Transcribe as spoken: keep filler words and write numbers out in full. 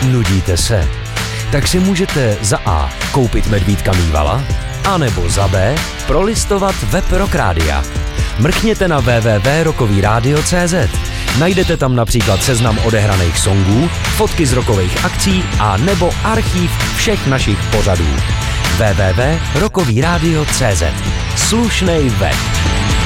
Nudíte se? Tak si můžete za A koupit medvídka Mývala, anebo za B prolistovat web Rock Rádia. Mrkněte na w w w tečka rockový rádio tečka c z. Najdete tam například seznam odehraných songů, fotky z rockových akcí a nebo archív všech našich pořadů. w w w tečka rockový rádio tečka c z. Slušnej web.